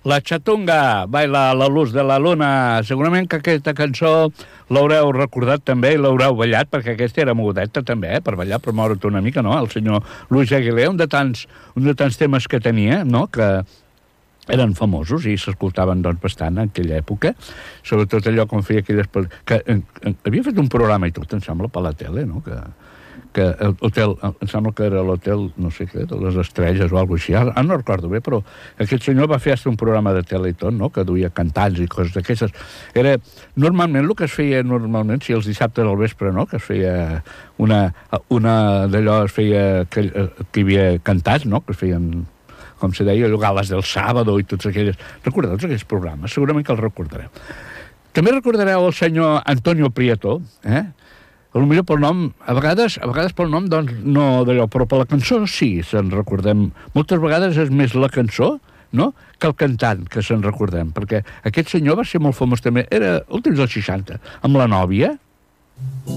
La Chatunga, baila a la luz de la luna. Segurament que aquesta cançó l'haureu recordat també i l'haureu ballat, perquè aquesta era mogudeta també, per ballar, per moure't una mica, no? El senyor Luis Aguilé, un de tants temes que tenia, no?, que eren famosos i s'escoltaven, doncs, bastant en aquella època, sobretot allò com feia aquelles... havia fet un programa i tot, em sembla, per la tele, no?, que hotel, em sembla que era l'hotel, no sé què, de les estrelles o alguna cosa així, no recordo bé, però aquest senyor va fer un programa de tele i tot, no?, que duia cantants i coses d'aquestes. Era, normalment, el que es feia normalment, si els dissabtes al vespre, no?, que es feia una d'allò, es feia que hi havia cantats, no?, que es feien, com se deia, gales del sábado i tots aquelles... Recordeu tots aquells programes? Segurament que els recordareu. També recordareu el senyor Antonio Prieto, potser pel nom, a vegades pel nom, doncs, no d'allò, però per la cançó sí, se'n recordem. Moltes vegades és més la cançó, no?, que el cantant que se'n recordem, perquè aquest senyor va ser molt famós també, era últims dels 60, amb la nòvia.